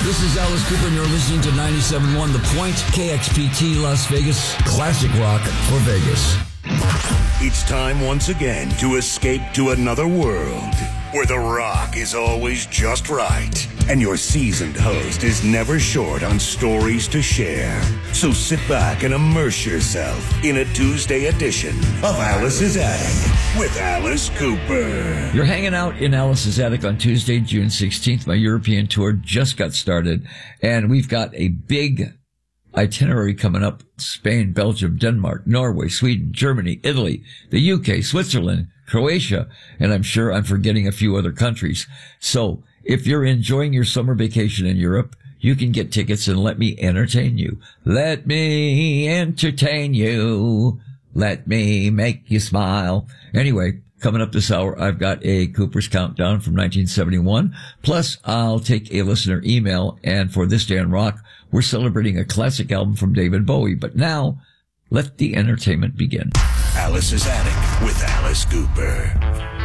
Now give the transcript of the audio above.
This is Alice Cooper, and you're listening to 97.1 The Point, KXPT Las Vegas, classic rock for Vegas. It's time once again to escape to another world where the rock is always just right and your seasoned host is never short on stories to share. So sit back and immerse yourself in a Tuesday edition of Alice's Attic with Alice Cooper. You're hanging out in Alice's Attic on Tuesday, June 16th. My European tour just got started, and we've got a big itinerary coming up: Spain, Belgium, Denmark, Norway, Sweden, Germany, Italy, the UK, Switzerland, Croatia, and I'm sure I'm forgetting a few other countries. So if you're enjoying your summer vacation in Europe, you can get tickets and let me entertain you. Let me entertain you. Let me make you smile. Anyway, coming up this hour, I've got a Cooper's Countdown from 1971. Plus, I'll take a listener email. And for This Day in Rock, we're celebrating a classic album from David Bowie. But now, let the entertainment begin. Alice's Attic with Alice Cooper.